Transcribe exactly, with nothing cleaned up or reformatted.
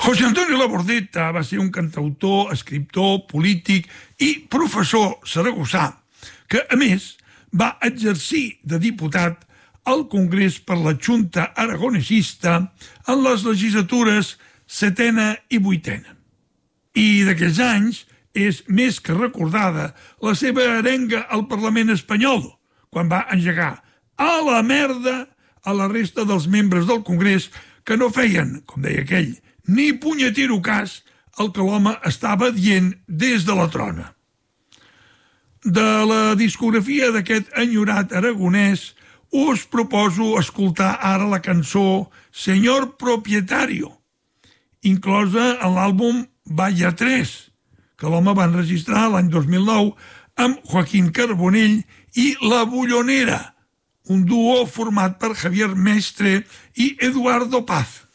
José Antonio Labordeta va ser un cantautor, escriptor, polític i professor saragossà que, a més, va exercir de diputat al Congrés per la Junta Aragonesista en les legislatures setena i vuitena. I d'aquells anys és més que recordada la seva arenga al Parlament espanyol, quan va engegar a la merda a la resta dels membres del Congrés que no feien, com deia aquell, ni punyetero cas el que l'home estava dient des de la trona. De la discografia d'aquest enyorat aragonès us proposo escoltar ara la cançó Señor Propietario, inclosa en l'àlbum Vaya tres, que l'home va enregistrar l'any dos mil nou amb Joaquín Carbonell i La Bullonera, un duo format per Javier Mestre i Eduardo Paz.